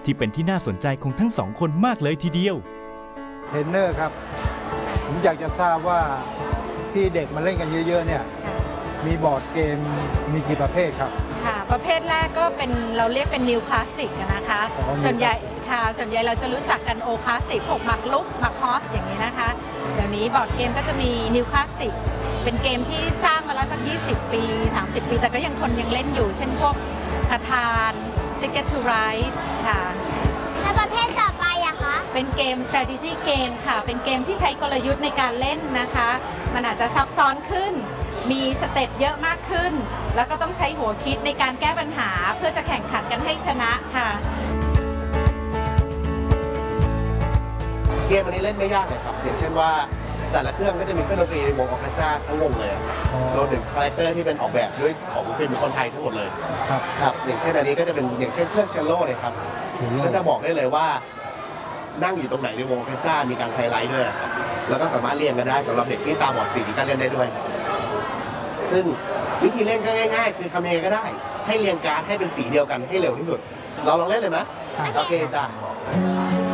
ที่เป็นที่น่าสนใจของทั้งสองคนมากเลยทีเดียวเทรนเนอร์ครับผมอยากจะทราบว่าที่เด็กมาเล่นกันเยอะๆเนี่ยมีบอร์ดเกมมีกี่ประเภทครับค่ะประเภทแรกก็เป็นเราเรียกเป็น New Classic นะคะส่วนใหญ่เราจะรู้จักกัน Old Classic พวกหมากรุกหมากฮอสอย่างนี้นะคะเดี๋ยวนี้บอร์ดเกมก็จะมี New Classic เป็นเกมที่สร้างมาแล้วสัก20 ปี 30 ปีแต่ก็ยังคนยังเล่นอยู่เช่นพวกคาทาน Ticket to Ride ค่ะแล้วประเภทต่อไปอะคะเป็นเกม strategy game ค่ะเป็นเกมที่ใช้กลยุทธ์ในการเล่นนะคะมันอาจจะซับซ้อนขึ้นมีสเต็ปเยอะมากขึ้นแล้วก็ต้องใช้หัวคิดในการแก้ปัญหาเพื่อจะแข่งขันกันให้ชนะค่ะเกมอันนี้เล่นไม่ยากเลยครับอย่างเช่นว่าแต่ละเครื่องก็จะมีเครื่องดนตรีในวงออร์เคสตราทั้งวงเลยรวมถึงคาแรคเตอร์ที่เป็นออกแบบด้วยของฟิล์มคนไทยทั้งหมดเลยครับอย่างเช่นอันนี้ก็จะเป็นอย่างเช่นเครื่องเชลโล่เนี่ยครับก็จะบอกได้เลยว่านั่งอยู่ตรงไหนในวงออร์เคสตรามีการไฮไลท์ด้วยครับแล้วก็สามารถเรียงกันได้สำหรับเด็กที่ตาบอดสีก็เล่นได้ด้วยซึ่งวิธีเล่นก็ง่ายๆคือทำยังไงก็ได้ให้เรียงการ์ดให้เป็นสีเดียวกันให้เร็วที่สุดเราลองเล่นเลยไหมโอเคจ้ะ